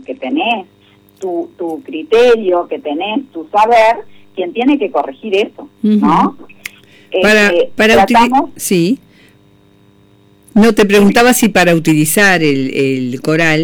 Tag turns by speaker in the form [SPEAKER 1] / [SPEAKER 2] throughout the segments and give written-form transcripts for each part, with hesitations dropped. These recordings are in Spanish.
[SPEAKER 1] que tenés tu criterio, que tenés tu saber, quien tiene que corregir eso, ¿no?
[SPEAKER 2] Sí. No, te preguntaba si para utilizar el colar,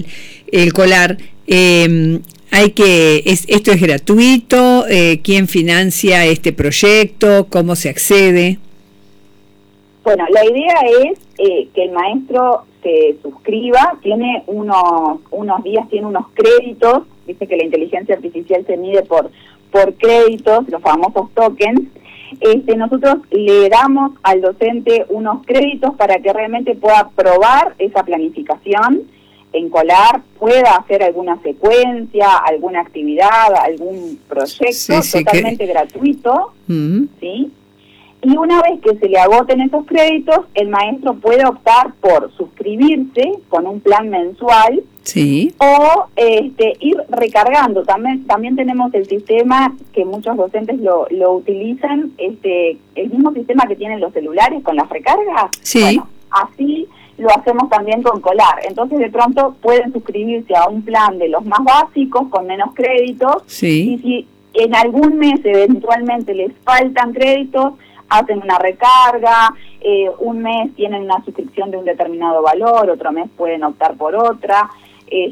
[SPEAKER 2] esto es gratuito, ¿quién financia este proyecto? ¿Cómo se accede?
[SPEAKER 1] Bueno, la idea es que el maestro se suscriba, tiene unos días, tiene unos créditos, dice que la inteligencia artificial se mide por créditos, los famosos tokens. Nosotros le damos al docente unos créditos para que realmente pueda probar esa planificación en Colar, pueda hacer alguna secuencia, alguna actividad, algún proyecto totalmente gratuito, ¿sí? Y una vez que se le agoten esos créditos, el maestro puede optar por suscribirse con un plan mensual,
[SPEAKER 2] sí,
[SPEAKER 1] o ir recargando. También tenemos el sistema que muchos docentes lo utilizan, el mismo sistema que tienen los celulares con las recargas.
[SPEAKER 2] Sí.
[SPEAKER 1] Bueno, así lo hacemos también con Colar. Entonces de pronto pueden suscribirse a un plan de los más básicos con menos créditos,
[SPEAKER 2] sí,
[SPEAKER 1] y si en algún mes eventualmente les faltan créditos, hacen una recarga, un mes tienen una suscripción de un determinado valor, otro mes pueden optar por otra. Es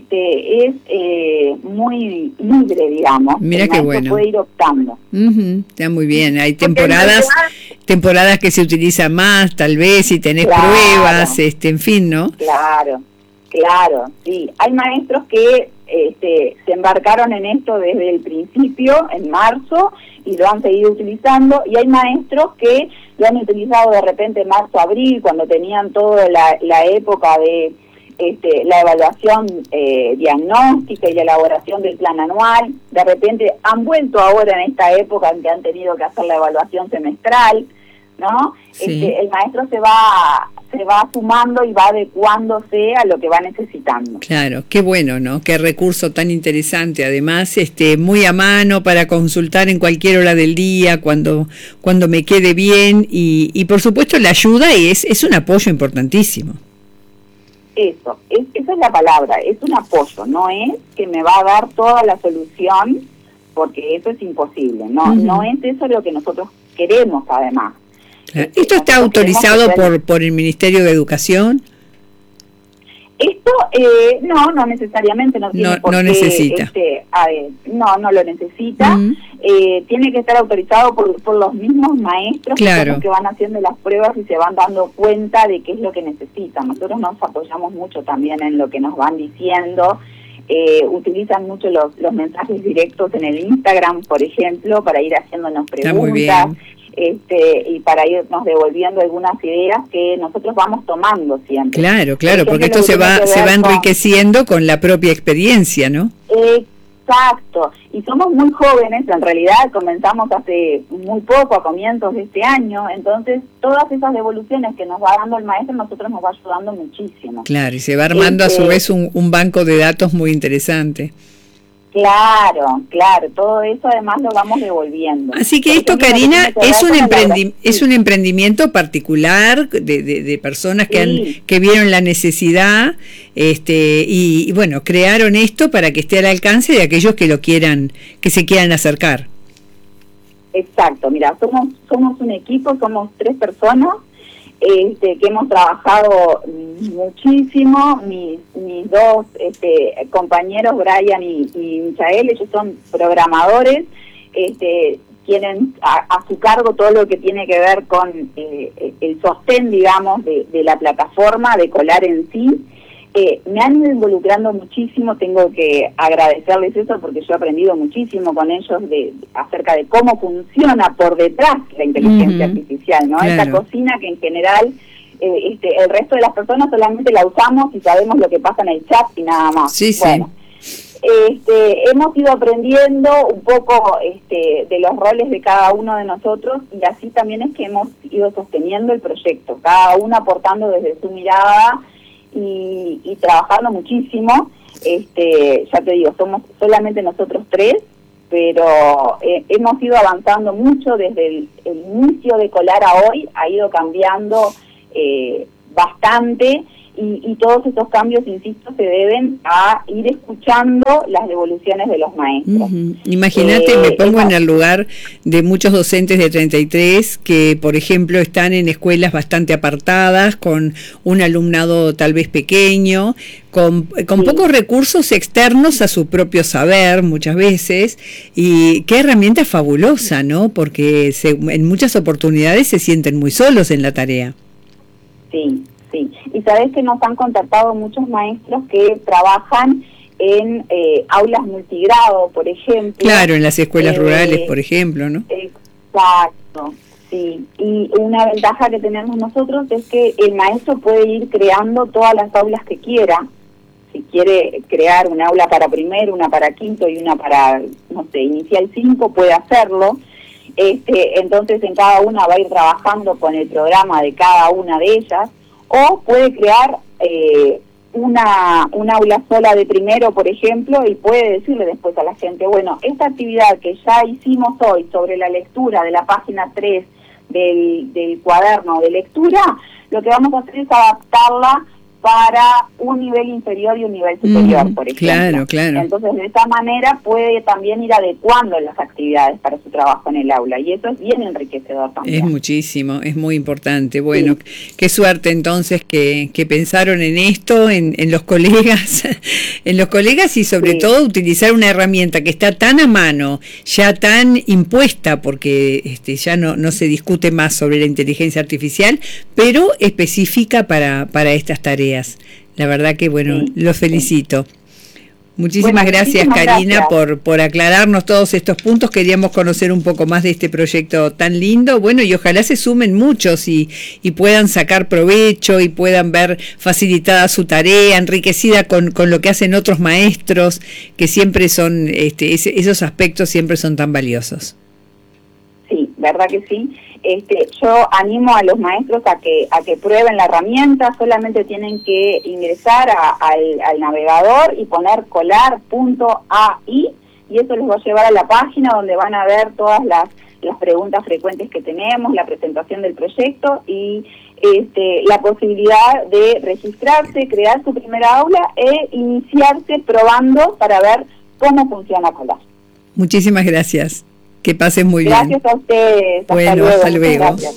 [SPEAKER 1] muy libre, digamos.
[SPEAKER 2] Mira qué bueno.
[SPEAKER 1] Puede ir optando.
[SPEAKER 2] Está muy bien. Hay temporadas que se utiliza más, tal vez, si tenés pruebas, en fin, ¿no?
[SPEAKER 1] Claro, sí. Hay maestros que se embarcaron en esto desde el principio, en marzo, y lo han seguido utilizando, y hay maestros que lo han utilizado de repente en marzo, abril, cuando tenían toda la época de la evaluación diagnóstica y la elaboración del plan anual. De repente han vuelto ahora en esta época en que han tenido que hacer la evaluación semestral, ¿no?
[SPEAKER 2] Sí.
[SPEAKER 1] El maestro se va sumando y va adecuándose a lo que va necesitando.
[SPEAKER 2] Claro, qué bueno, ¿no? Qué recurso tan interesante, además, muy a mano para consultar en cualquier hora del día, cuando me quede bien, y por supuesto la ayuda es un apoyo importantísimo.
[SPEAKER 1] Esa es la palabra, es un apoyo, no es que me va a dar toda la solución, porque eso es imposible, no es eso lo que nosotros queremos, además.
[SPEAKER 2] ¿Esto está autorizado por el Ministerio de Educación?
[SPEAKER 1] Esto no necesariamente, no tiene por qué,
[SPEAKER 2] necesita.
[SPEAKER 1] No lo necesita. Tiene que estar autorizado por los mismos maestros,
[SPEAKER 2] claro,
[SPEAKER 1] que van haciendo las pruebas y se van dando cuenta de qué es lo que necesitan. Nosotros nos apoyamos mucho también en lo que nos van diciendo. Utilizan mucho los mensajes directos en el Instagram, por ejemplo, para ir haciéndonos preguntas.
[SPEAKER 2] Está muy bien.
[SPEAKER 1] Y para irnos devolviendo algunas ideas que nosotros vamos tomando siempre.
[SPEAKER 2] Claro, porque esto se va enriqueciendo con la propia experiencia, ¿no?
[SPEAKER 1] Exacto, y somos muy jóvenes, en realidad comenzamos hace muy poco, a comienzos de este año, entonces todas esas devoluciones que nos va dando el maestro, nosotros nos va ayudando muchísimo.
[SPEAKER 2] Claro, y se va armando a su vez un banco de datos muy interesante.
[SPEAKER 1] Claro, todo eso además lo vamos devolviendo.
[SPEAKER 2] Así que esto, Karina, es un emprendimiento particular de personas que vieron la necesidad, y bueno, crearon esto para que esté al alcance de aquellos que se quieran acercar.
[SPEAKER 1] Exacto, mira, somos un equipo, somos 3 personas, que hemos trabajado muchísimo. Mis 2 compañeros, Brian y Michael, ellos son programadores, tienen a su cargo todo lo que tiene que ver con el sostén, digamos, de la plataforma, de Colar en sí. Me han ido involucrando muchísimo, tengo que agradecerles eso porque yo he aprendido muchísimo con ellos acerca de cómo funciona por detrás la inteligencia artificial, ¿no?
[SPEAKER 2] Claro.
[SPEAKER 1] Esa cocina que en general el resto de las personas solamente la usamos y sabemos lo que pasa en el chat y nada más.
[SPEAKER 2] Sí.
[SPEAKER 1] Bueno, hemos ido aprendiendo un poco de los roles de cada uno de nosotros, y así también es que hemos ido sosteniendo el proyecto, cada uno aportando desde su mirada y trabajando muchísimo. Ya te digo, somos solamente nosotros 3, pero hemos ido avanzando mucho desde el inicio de Colar a hoy, ha ido cambiando bastante, y todos estos cambios, insisto, se deben a ir escuchando las devoluciones de los maestros.
[SPEAKER 2] Imagínate, me pongo en el lugar de muchos docentes de 33 que, por ejemplo, están en escuelas bastante apartadas, con un alumnado tal vez pequeño, con pocos recursos externos a su propio saber muchas veces, y qué herramienta fabulosa, ¿no? Porque en muchas oportunidades se sienten muy solos en la tarea.
[SPEAKER 1] Sí. Sí, y sabés que nos han contactado muchos maestros que trabajan en aulas multigrado, por ejemplo.
[SPEAKER 2] Claro, en las escuelas rurales, por ejemplo, ¿no?
[SPEAKER 1] Exacto, sí. Y una ventaja que tenemos nosotros es que el maestro puede ir creando todas las aulas que quiera. Si quiere crear un aula para primero, una para quinto y una para, no sé, inicial 5, puede hacerlo. Entonces en cada una va a ir trabajando con el programa de cada una de ellas. O puede crear una aula sola de primero, por ejemplo, y puede decirle después a la gente, bueno, esta actividad que ya hicimos hoy sobre la lectura de la página 3 del cuaderno de lectura, lo que vamos a hacer es adaptarla para un nivel inferior y un nivel superior, por ejemplo.
[SPEAKER 2] Claro.
[SPEAKER 1] Entonces, de esta manera puede también ir adecuando las actividades para su trabajo en el aula, y eso es bien enriquecedor también.
[SPEAKER 2] Es muchísimo, es muy importante. Bueno, qué suerte entonces que pensaron en esto, en los colegas, en los colegas, y sobre todo utilizar una herramienta que está tan a mano, ya tan impuesta, porque ya no se discute más sobre la inteligencia artificial, pero específica para estas tareas. La verdad que, bueno, los felicito. Muchísimas gracias, Karina, por aclararnos todos estos puntos. Queríamos conocer un poco más de este proyecto tan lindo. Bueno, y ojalá se sumen muchos y puedan sacar provecho y puedan ver facilitada su tarea, enriquecida con lo que hacen otros maestros, que siempre son, esos aspectos siempre son tan valiosos.
[SPEAKER 1] Sí, verdad que sí. Yo animo a los maestros a que prueben la herramienta. Solamente tienen que ingresar al navegador y poner colar.ai, y eso les va a llevar a la página donde van a ver todas las preguntas frecuentes que tenemos, la presentación del proyecto y la posibilidad de registrarse, crear su primera aula e iniciarse probando para ver cómo funciona Colar.
[SPEAKER 2] Muchísimas gracias. Que pasen muy bien.
[SPEAKER 1] Gracias a ustedes.
[SPEAKER 2] Bueno, hasta luego.
[SPEAKER 1] Gracias.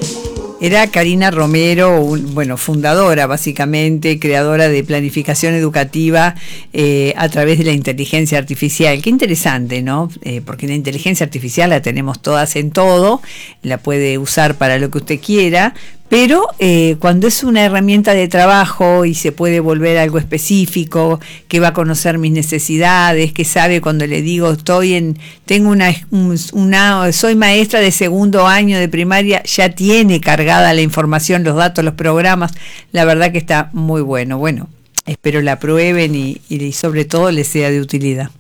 [SPEAKER 2] Era Karina Romero, fundadora básicamente, creadora de planificación educativa a través de la inteligencia artificial. Qué interesante, ¿no? Porque la inteligencia artificial la tenemos todas en todo, la puede usar para lo que usted quiera, pero cuando es una herramienta de trabajo y se puede volver algo específico, que va a conocer mis necesidades, que sabe cuando le digo soy maestra de segundo año de primaria, ya tiene cargada la información, los datos, los programas. La verdad que está muy bueno. Bueno, espero la prueben y sobre todo les sea de utilidad.